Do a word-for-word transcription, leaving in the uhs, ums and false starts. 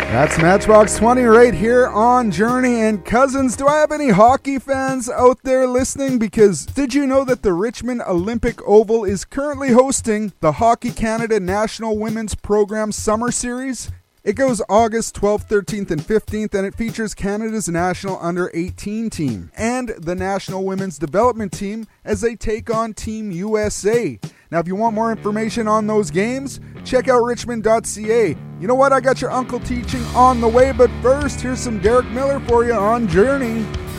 That's Matchbox twenty right here on Journey. And cousins, do I have any hockey fans out there listening? Because did you know that the Richmond Olympic Oval is currently hosting the Hockey Canada National Women's Program Summer Series? It goes August twelfth, thirteenth, and fifteenth, and it features Canada's national under eighteen team and the national women's development team as they take on Team U S A. Now, if you want more information on those games, check out richmond dot c a. You know what? I got your uncle teaching on the way, but first, here's some Derek Miller for you on Journey.